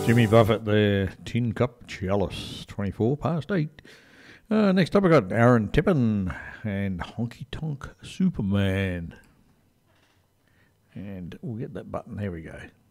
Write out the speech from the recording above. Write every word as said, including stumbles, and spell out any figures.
Jimmy Buffett there, Tin Cup Chalice, twenty-four past eight. Uh, next up I got Aaron Tippin and Honky Tonk Superman. And we'll get that button, here we go.